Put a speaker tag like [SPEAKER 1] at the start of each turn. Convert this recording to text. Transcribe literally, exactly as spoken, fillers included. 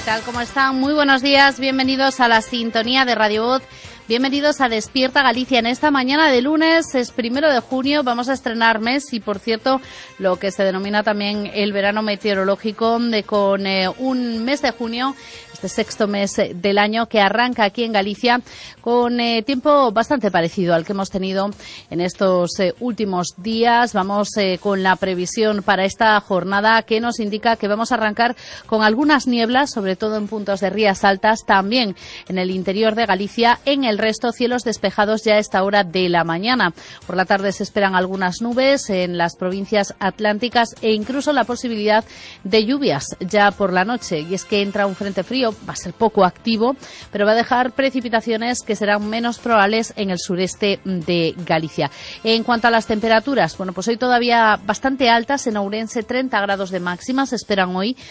[SPEAKER 1] tal? ¿Cómo están? Muy buenos días, bienvenidos a la sintonía de Radio Voz. Bienvenidos a Despierta Galicia. En esta mañana de lunes, es primero de junio, vamos a estrenar mes y, por cierto, lo que se denomina también el verano meteorológico, de con eh, un mes de junio, este sexto mes del año que arranca aquí en Galicia, con eh, tiempo bastante parecido al que hemos tenido en estos eh, últimos días. Vamos eh, con la previsión para esta jornada que nos indica que vamos a arrancar con algunas nieblas, sobre todo en puntos de rías altas, también en el interior de Galicia, en el resto cielos despejados ya a esta hora de la mañana. Por la tarde se esperan algunas nubes en las provincias atlánticas e incluso la posibilidad de lluvias ya por la noche. Y es que entra un frente frío, va a ser poco activo, pero va a dejar precipitaciones que serán menos probables en el sureste de Galicia. En cuanto a las temperaturas, bueno, pues hoy todavía bastante altas. En Ourense treinta grados de máxima se esperan hoy.